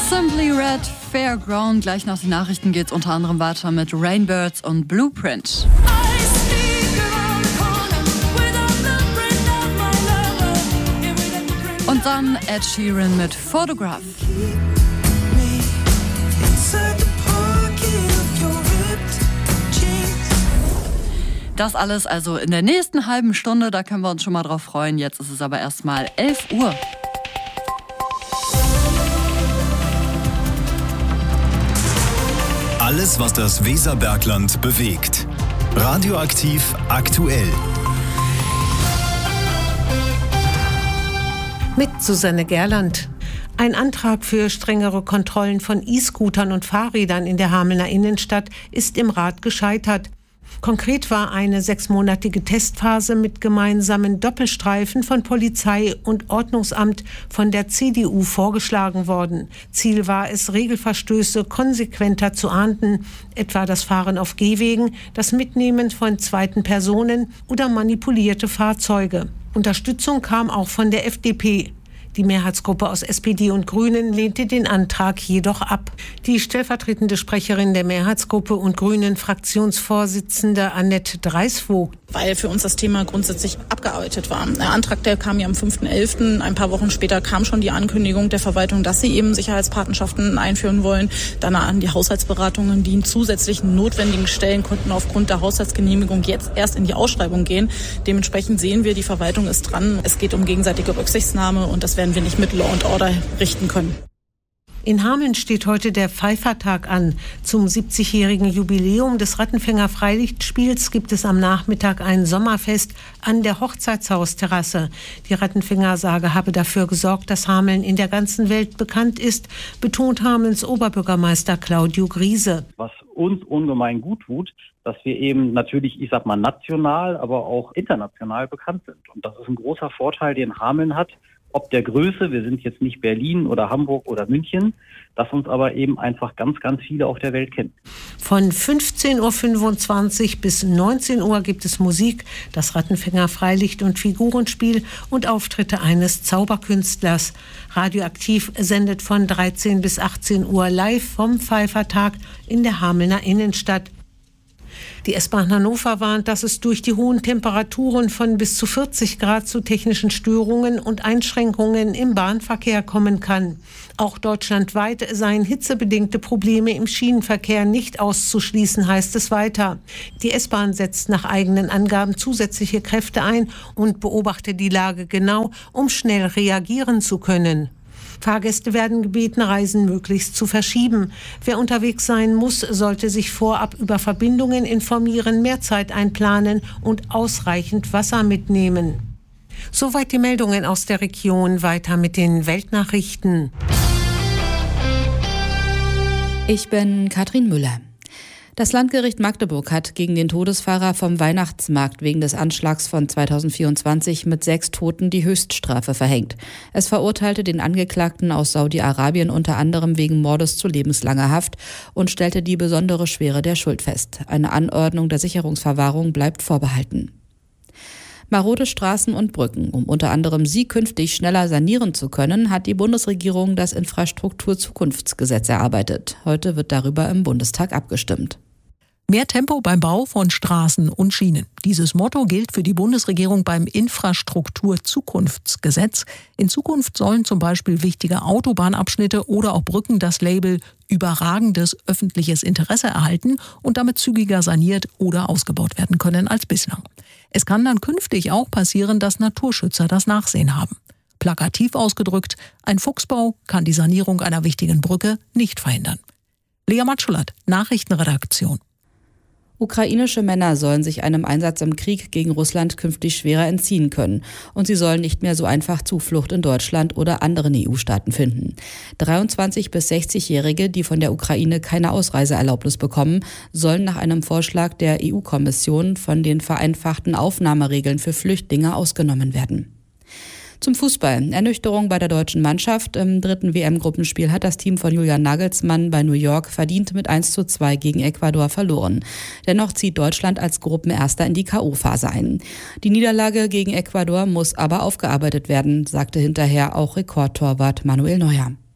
Simply Red, Fairground. Gleich nach den Nachrichten geht's unter anderem weiter mit Rainbirds und Blueprint. Und dann Ed Sheeran mit Photograph. Das alles also in der nächsten halben Stunde, da können wir uns schon mal drauf freuen. Jetzt ist es aber erstmal 11 Uhr. Alles, was das Weserbergland bewegt. Radioaktiv aktuell. Mit Susanne Gerland. Ein Antrag für strengere Kontrollen von E-Scootern und Fahrrädern in der Hamelner Innenstadt ist im Rat gescheitert. Konkret war eine 6-monatige Testphase mit gemeinsamen Doppelstreifen von Polizei und Ordnungsamt von der CDU vorgeschlagen worden. Ziel war es, Regelverstöße konsequenter zu ahnden, etwa das Fahren auf Gehwegen, das Mitnehmen von zweiten Personen oder manipulierte Fahrzeuge. Unterstützung kam auch von der FDP. Die Mehrheitsgruppe aus SPD und Grünen lehnte den Antrag jedoch ab. Die stellvertretende Sprecherin der Mehrheitsgruppe und Grünen-Fraktionsvorsitzende Annette Dreisvogt. Weil für uns das Thema grundsätzlich abgearbeitet war. Der Antrag, der kam ja am 5.11. Ein paar Wochen später kam schon die Ankündigung der Verwaltung, dass sie eben Sicherheitspatenschaften einführen wollen. Danach an die Haushaltsberatungen. Die zusätzlichen notwendigen Stellen konnten aufgrund der Haushaltsgenehmigung jetzt erst in die Ausschreibung gehen. Dementsprechend sehen wir, die Verwaltung ist dran. Es geht um gegenseitige Rücksichtnahme und das werden wir nicht mit Law and Order richten können. In Hameln steht heute der Pfeiffertag an. Zum 70-jährigen Jubiläum des Rattenfänger-Freilichtspiels gibt es am Nachmittag ein Sommerfest an der Hochzeitshausterrasse. Die Rattenfänger-Sage habe dafür gesorgt, dass Hameln in der ganzen Welt bekannt ist, betont Hamelns Oberbürgermeister Claudio Griese. Was uns ungemein gut tut, dass wir eben natürlich, ich sag mal, national, aber auch international bekannt sind. Und das ist ein großer Vorteil, den Hameln hat. Ob der Größe, wir sind jetzt nicht Berlin oder Hamburg oder München, dass uns aber eben einfach ganz, ganz viele auf der Welt kennen. Von 15.25 Uhr bis 19 Uhr gibt es Musik, das Rattenfänger Freilicht- und Figurenspiel und Auftritte eines Zauberkünstlers. Radioaktiv sendet von 13 bis 18 Uhr live vom Pfeiffertag in der Hamelner Innenstadt. Die S-Bahn Hannover warnt, dass es durch die hohen Temperaturen von bis zu 40 Grad zu technischen Störungen und Einschränkungen im Bahnverkehr kommen kann. Auch deutschlandweit seien hitzebedingte Probleme im Schienenverkehr nicht auszuschließen, heißt es weiter. Die S-Bahn setzt nach eigenen Angaben zusätzliche Kräfte ein und beobachtet die Lage genau, um schnell reagieren zu können. Fahrgäste werden gebeten, Reisen möglichst zu verschieben. Wer unterwegs sein muss, sollte sich vorab über Verbindungen informieren, mehr Zeit einplanen und ausreichend Wasser mitnehmen. Soweit die Meldungen aus der Region. Weiter mit den Weltnachrichten. Ich bin Katrin Müller. Das Landgericht Magdeburg hat gegen den Todesfahrer vom Weihnachtsmarkt wegen des Anschlags von 2024 mit 6 Toten die Höchststrafe verhängt. Es verurteilte den Angeklagten aus Saudi-Arabien unter anderem wegen Mordes zu lebenslanger Haft und stellte die besondere Schwere der Schuld fest. Eine Anordnung der Sicherungsverwahrung bleibt vorbehalten. Marode Straßen und Brücken. Um unter anderem sie künftig schneller sanieren zu können, hat die Bundesregierung das Infrastrukturzukunftsgesetz erarbeitet. Heute wird darüber im Bundestag abgestimmt. Mehr Tempo beim Bau von Straßen und Schienen. Dieses Motto gilt für die Bundesregierung beim Infrastrukturzukunftsgesetz. In Zukunft sollen zum Beispiel wichtige Autobahnabschnitte oder auch Brücken das Label überragendes öffentliches Interesse erhalten und damit zügiger saniert oder ausgebaut werden können als bislang. Es kann dann künftig auch passieren, dass Naturschützer das Nachsehen haben. Plakativ ausgedrückt, ein Fuchsbau kann die Sanierung einer wichtigen Brücke nicht verhindern. Lea Matschulat, Nachrichtenredaktion. Ukrainische Männer sollen sich einem Einsatz im Krieg gegen Russland künftig schwerer entziehen können. Und sie sollen nicht mehr so einfach Zuflucht in Deutschland oder anderen EU-Staaten finden. 23- bis 60-Jährige, die von der Ukraine keine Ausreiseerlaubnis bekommen, sollen nach einem Vorschlag der EU-Kommission von den vereinfachten Aufnahmeregeln für Flüchtlinge ausgenommen werden. Zum Fußball. Ernüchterung bei der deutschen Mannschaft. Im 3. WM-Gruppenspiel hat das Team von Julian Nagelsmann bei New York verdient mit 1:2 gegen Ecuador verloren. Dennoch zieht Deutschland als Gruppenerster in die K.O.-Phase ein. Die Niederlage gegen Ecuador muss aber aufgearbeitet werden, sagte hinterher auch Rekordtorwart Manuel Neuer.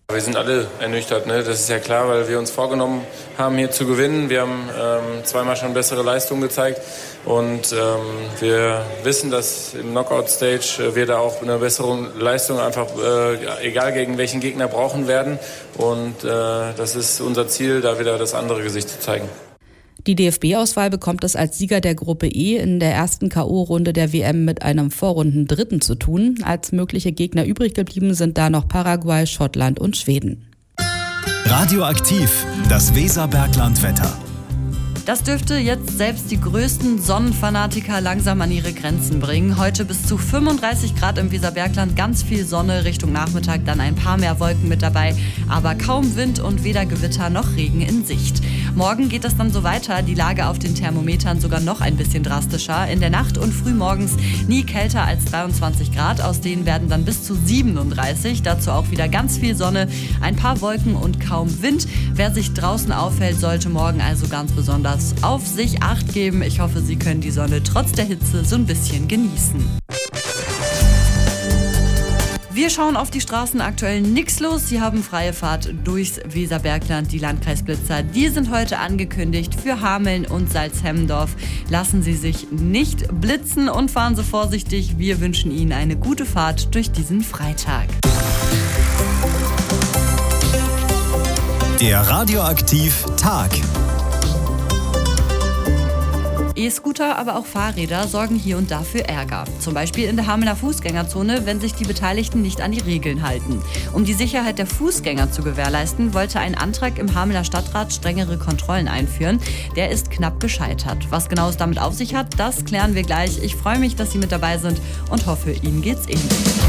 Wir sind alle ernüchtert, ne? Das ist ja klar, weil wir uns vorgenommen haben, hier zu gewinnen. Wir haben zweimal schon bessere Leistungen gezeigt und wir wissen, dass im Knockout-Stage wir da auch eine bessere Leistung einfach, egal gegen welchen Gegner, brauchen werden. Und das ist unser Ziel, da wieder das andere Gesicht zu zeigen. Die DFB-Auswahl bekommt es als Sieger der Gruppe E in der ersten K.O.-Runde der WM mit einem Vorrundendritten zu tun. Als mögliche Gegner übrig geblieben sind da noch Paraguay, Schottland und Schweden. Radioaktiv, das Weserbergland-Wetter. Das dürfte jetzt selbst die größten Sonnenfanatiker langsam an ihre Grenzen bringen. Heute bis zu 35 Grad im Weserbergland, ganz viel Sonne, Richtung Nachmittag dann ein paar mehr Wolken mit dabei, aber kaum Wind und weder Gewitter noch Regen in Sicht. Morgen geht es dann so weiter, die Lage auf den Thermometern sogar noch ein bisschen drastischer. In der Nacht und frühmorgens nie kälter als 23 Grad, aus denen werden dann bis zu 37. Dazu auch wieder ganz viel Sonne, ein paar Wolken und kaum Wind. Wer sich draußen aufhält, sollte morgen also ganz besonders auf sich Acht geben. Ich hoffe, Sie können die Sonne trotz der Hitze so ein bisschen genießen. Wir schauen auf die Straßen, aktuell nichts los. Sie haben freie Fahrt durchs Weserbergland. Die Landkreisblitzer, die sind heute angekündigt für Hameln und Salzhemmendorf. Lassen Sie sich nicht blitzen und fahren Sie vorsichtig. Wir wünschen Ihnen eine gute Fahrt durch diesen Freitag. Der Radioaktiv Tag. E-Scooter, aber auch Fahrräder sorgen hier und da für Ärger. Zum Beispiel in der Hamelner Fußgängerzone, wenn sich die Beteiligten nicht an die Regeln halten. Um die Sicherheit der Fußgänger zu gewährleisten, wollte ein Antrag im Hamelner Stadtrat strengere Kontrollen einführen. Der ist knapp gescheitert. Was genau es damit auf sich hat, das klären wir gleich. Ich freue mich, dass Sie mit dabei sind und hoffe, Ihnen geht's ähnlich.